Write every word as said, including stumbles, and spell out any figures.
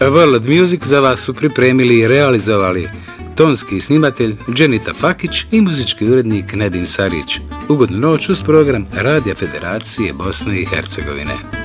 World Music za vas su pripremili i realizovali tonski snimatelj Dženita Fakić i muzički urednik Nedim Sarić. Ugodnu noć uz program Radija Federacije Bosne i Hercegovine.